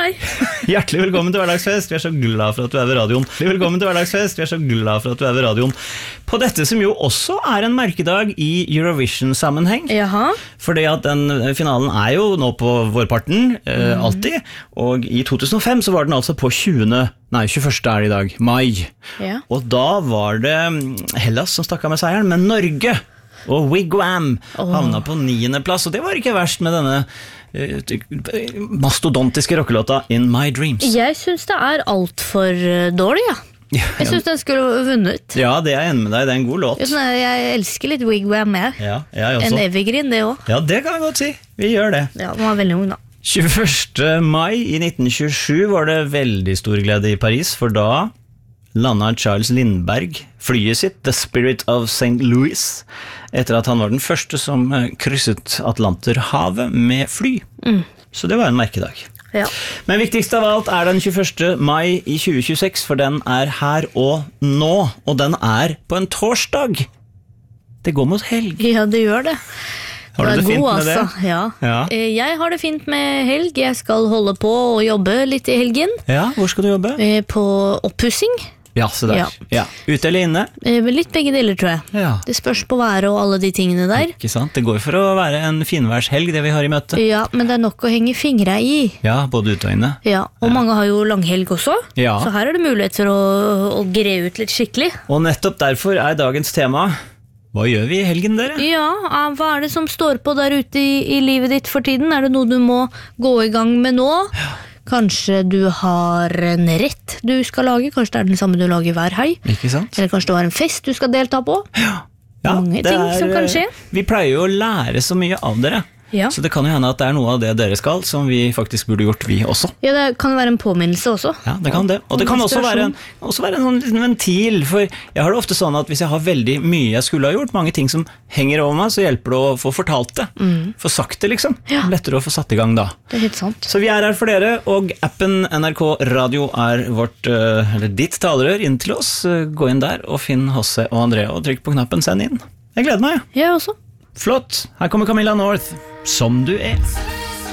deg. Hjertelig velkommen til Hverdagsfest. Vi er så glad for at du er ved radioen. Velkommen til Hverdagsfest. Vi er så glad for at du er ved radioen. På dette som jo også er en merkedag i Eurovision-sammenheng. Jaha. Fordi at den finalen er jo nå på vårparten, alltid. Og i 2005 så var den altså på 21. er det i dag, mai. Ja. Og da var det Hellas som stakk av med seieren, men Norge og Wigwam havna på 9. plass, og det var ikke verst med denne mastodontiske rockelåta In My Dreams. Jeg synes det er alt for dårlig, ja. Jeg synes den skulle vunnet. Ja, det er jeg enig med deg, det er en god låt. Jeg elsker litt Wigwam med. Ja, jeg også. En evergreen, det også. Ja, det kan jeg godt si. Vi gjør det. Ja, den var veldig ung da. 21. mai i 1927 var det veldig stor glede i Paris, for da landet Charles Lindbergh flyet sitt, The Spirit of St. Louis, etter at han var den første som krysset Atlanterhavet med fly. Så det var en merkedag. Ja. Men viktigst av alt er den 21. mai i 2026, for den er her og nå, og den er på en torsdag. Det går mot helg. Ja, det gjør det. Har du det fint med det? Ja. Ja. Jeg har det fint med helg. Jeg skal holde på og jobbe litt i helgen. Ja, hvor skal du jobbe? På oppussing. Ja, så der. Ja. Ute eller inne? Litt begge deler, tror jeg. Ja. Det spørs på været og alle de tingene der. Ikke sant? Det går for å være en finværshelg, det vi har i møte. Ja, men det er nok å henge fingre i. Ja, både ute og inne. Ja, og mange har jo langhelg også. Ja. Så her er det mulighet for å gre ut litt skikkelig. Og nettopp derfor er dagens tema: hva gjør vi i helgen, dere? Ja, hva er det som står på der ute i livet ditt for tiden? Er det noe du må gå i gang med nå? Ja. Kanskje du har en rett du skal lage, kanskje det er den samme du lager hver helg. Ikke sant? Eller kanskje du har en fest du skal delta på. Ja, mange ting som kan skje. Vi pleier jo å lære så mye av dere. Ja. Så det kan jo hende at det er noe av det dere skal som vi faktisk burde gjort, vi også. Ja, det kan være en påminnelse også. Ja, det kan det. Og det kan også være en sånn liten ventil, for jeg har det ofte sånn at hvis jeg har veldig mye jeg skulle ha gjort, mange ting som henger over meg, så hjelper det å få fortalt det. Få sagt det, liksom. Ja. Lettere å få satt i gang da. Det er helt sant. Så vi er her for dere, og appen NRK Radio er ditt talerør inn til oss. Gå inn der og finn Hasse og Andrea og trykk på knappen send inn. Jeg gleder meg. Jeg også. Flott. Her kommer Camilla North, Som du er.